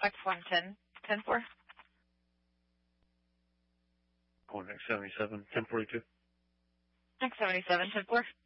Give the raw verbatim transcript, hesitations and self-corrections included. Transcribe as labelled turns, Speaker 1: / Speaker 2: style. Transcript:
Speaker 1: X one ten, ten four.
Speaker 2: Going X seventy-seven, ten forty-two.
Speaker 1: X seventy-seven, ten four.